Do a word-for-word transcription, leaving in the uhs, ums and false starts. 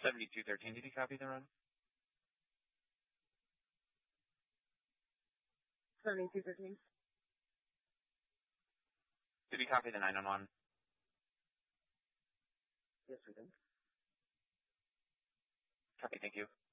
seventy-two thirteen, did you copy the run? seventy-two thirteen. Did you copy the nine one one? Yes, we did. Copy, thank you.